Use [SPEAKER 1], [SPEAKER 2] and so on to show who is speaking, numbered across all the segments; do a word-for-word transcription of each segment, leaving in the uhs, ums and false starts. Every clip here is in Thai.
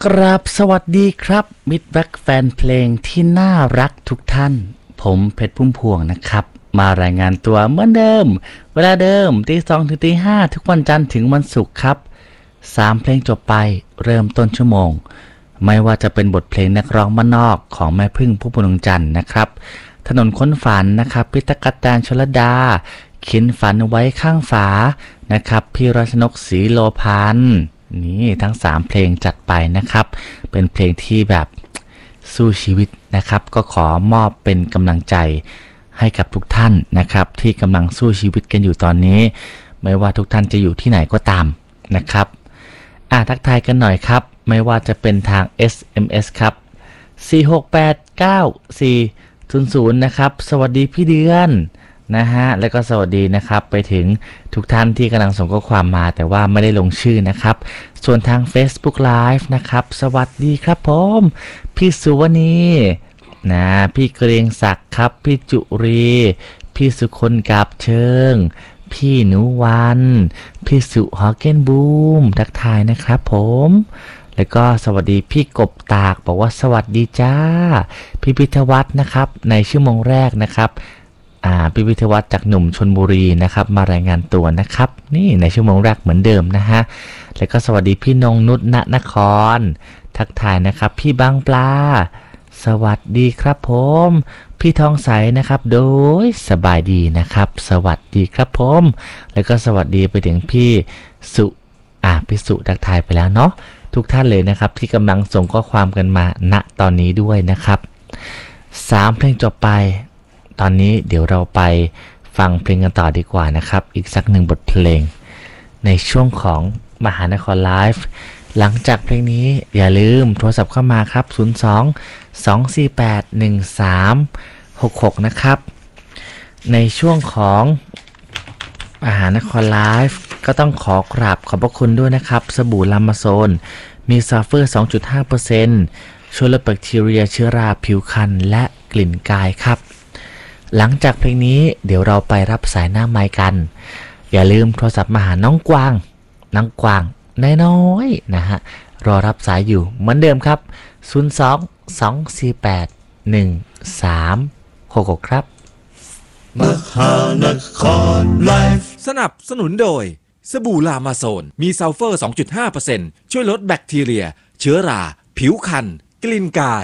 [SPEAKER 1] กราบสวัสดีครับมิตรรักแฟนเพลงที่น่ารักทุกท่านผมเพชรพุ่มพวงนะครับมารายงานตัวเหมือนเดิมเวลาเดิมตีสองถึงตีห้าทุกวันจันทร์ถึงวันศุกร์ครับสามเพลงจบไปเริ่มต้นชั่วโมงไม่ว่าจะเป็นบทเพลงนักร้องบ้านนอกของแม่พึ่งพุ่มพวงจันทร์นะครับถนนค้นฝันนะครับพิตกัดแตนชลดาเขียนฝันไว้ข้างฝานะครับพี่รัชนกศรีโลพันธ์นี่ทั้งสามเพลงจัดไปนะครับเป็นเพลงที่แบบสู้ชีวิตนะครับก็ขอมอบเป็นกำลังใจให้กับทุกท่านนะครับที่กำลังสู้ชีวิตกันอยู่ตอนนี้ไม่ว่าทุกท่านจะอยู่ที่ไหนก็ตามนะครับอ่ะทักทายกันหน่อยครับไม่ว่าจะเป็นทาง เอส เอ็ม เอส ครับสี่หกแปดเก้าสี่ศูนย์ศูนย์นะครับสวัสดีพี่เดือนนะฮะแล้วก็สวัสดีนะครับไปถึงทุกท่านที่กำลังส่งข้อความมาแต่ว่าไม่ได้ลงชื่อนะครับส่วนทาง Facebook Live นะครับสวัสดีครับผมพี่สุวรรณีนะพี่เกรียงศักดิ์ครับพี่จุรีพี่สุคนกาบเชิงพี่หนูวันพี่สุฮอเกนบูมทักทายนะครับผมแล้วก็สวัสดีพี่กบตากบอกว่าสวัสดีจ้าพี่พิทวัฒน์นะครับในชั่วโมงแรกนะครับอ่าพี่พิทวัฒน์จากหนุ่มชลบุรีนะครับมารายงานตัวนะครับนี่ในชั่วโมงแรกเหมือนเดิมนะฮะแล้วก็สวัสดีพี่นงนุชณนครทักทายนะครับพี่บางปลาสวัสดีครับผมพี่ทองใสนะครับโดยสบายดีนะครับสวัสดีครับผมแล้วก็สวัสดีไปถึงพี่สุอ่าพี่สุทักทายไปแล้วเนาะทุกท่านเลยนะครับที่กำลังส่งข้อความกันมาณตอนนี้ด้วยนะครับสามเพลงจบไปตอนนี้เดี๋ยวเราไปฟังเพลงกันต่อดีกว่านะครับอีกสักหนึ่งบทเพลงในช่วงของมหานครไลฟ์หลังจากเพลงนี้อย่าลืมโทรศัพท์เข้ามาครับศูนย์ สอง สอง สี่ แปด หนึ่ง สาม หก หกนะครับในช่วงของมหานครไลฟ์ก็ต้องขอกราบขอบพระคุณด้วยนะครับสบู่ลามาโซนมีซัลเฟอร์ สองจุดห้าเปอร์เซ็นต์ ช่วยลดแบคทีเรียเชื้อราผิวคันและกลิ่นกายครับหลังจากเพลงนี้เดี๋ยวเราไปรับสายหน้าไมค์กันอย่าลืมโทรศัพท์มาหาน้องกวางน้องกวางน้อยๆนะฮะรอรับสายอยู่เหมือนเดิมครับศูนย์ สอง สอง สี่ แปด หนึ่ง สาม หก หกครับ
[SPEAKER 2] มหานครไลฟ์สนับสนุนโดยสบู่ลามาโซนมีซัลเฟอร์ สองจุดห้าเปอร์เซ็นต์ ช่วยลดแบคทีเรียเชื้อราผิวคันกลิ่นกาย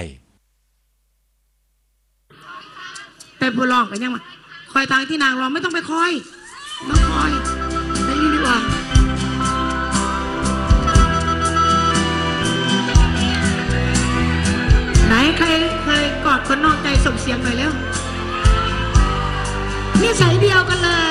[SPEAKER 3] แต่ผู้ร้องกันยังมาคอยทางที่นางร้องไม่ต้องไปคอยไม่คอยไปนี่ดีกว่าไหนใครเคยกอดคนนอกใจส่งเสียงหน่อยเร็วนิสัยเดียวกันเลย